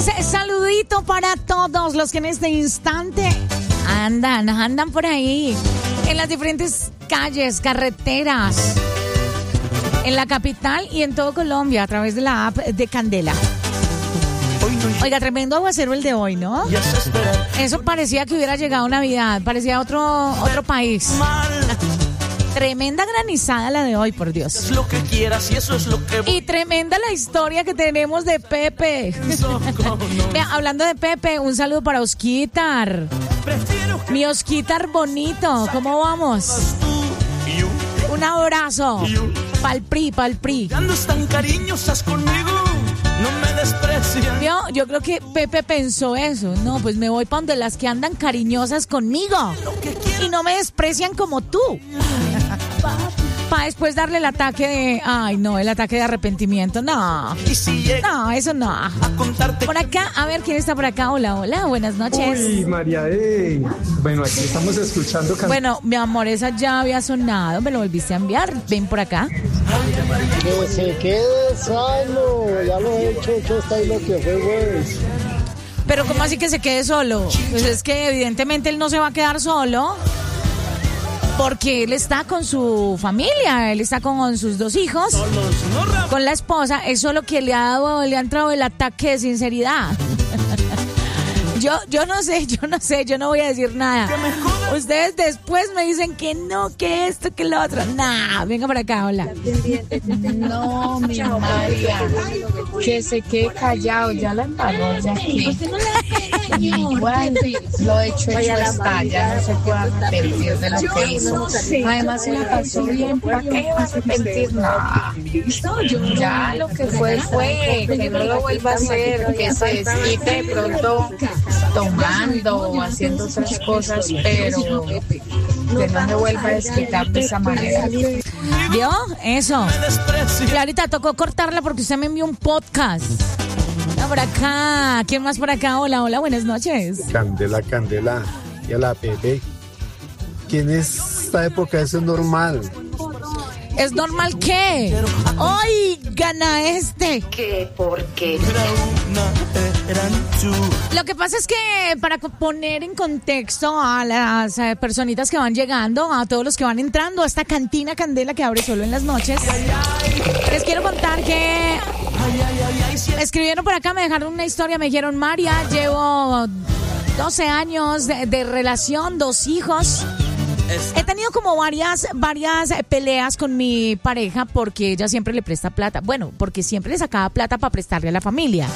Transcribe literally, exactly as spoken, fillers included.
Saludito para todos los que en este instante andan, andan por ahí, en las diferentes calles, carreteras, en la capital y en todo Colombia a través de la app de Candela. Oiga, tremendo aguacero el de hoy, ¿no? Eso parecía que hubiera llegado Navidad, parecía otro, otro país. Tremenda granizada la de hoy, por Dios. Lo que quieras y eso es lo que... Y tremenda la historia que tenemos de Pepe. Mira, hablando de Pepe, un saludo para Osquitar. Mi Osquitar bonito, ¿cómo vamos? Un abrazo. Pa'l P R I, pa'l P R I. Cuando están cariñosas conmigo, no me desprecian. Yo, yo creo que Pepe pensó eso. No, pues me voy para donde las que andan cariñosas conmigo y no me desprecian como tú. Para después darle el ataque de... Ay, no, el ataque de arrepentimiento. No, no, eso no. Por acá, a ver, ¿quién está por acá? Hola, hola, buenas noches. Uy, María E. Bueno, aquí estamos escuchando can- Bueno, mi amor, esa ya había sonado. Me lo volviste a enviar. Ven por acá. Que se quede sano. Ya lo he hecho, hecho está ahí lo que fue, güey. Pero ¿cómo así que se quede solo? Pues es que evidentemente él no se va a quedar solo. Porque él está con su familia, él está con sus dos hijos, con la esposa. Es solo que le ha dado, le ha entrado el ataque de sinceridad. Yo, yo no sé, yo no sé, yo no voy a decir nada. Ustedes después me dicen que no, que esto, que lo otro. Nah, venga para acá, hola. No, mi María, que se quede callado, ya la embarró, ya que. Igual, lo hecho, hecho está, ya no se puede arrepentir de lo que hizo. Además, se la pasó bien, ¿para qué va a arrepentir? No, ya lo que fue, fue, que no lo vuelva a hacer, que se desquite de pronto tomando o haciendo otras cosas, pero que no me vuelva a desquitar de esa manera. ¿Vio? Eso. Clarita, tocó cortarla porque usted me envió un podcast. Está por acá. ¿Quién más por acá? Hola, hola, buenas noches. Candela, Candela. Y a la Pepe. ¿Quién es esta época? Eso es normal. ¿Es normal qué? ¡Ay, gana este! ¿Qué? ¿Por qué? Lo que pasa es que para poner en contexto a las eh, personitas que van llegando, a todos los que van entrando a esta cantina Candela que abre solo en las noches, les quiero contar que me escribieron por acá, me dejaron una historia, me dijeron: María, llevo doce años de, de relación, dos hijos. He tenido como varias, varias peleas con mi pareja porque ella siempre le presta plata. Bueno, porque siempre le sacaba plata para prestarle a la familia.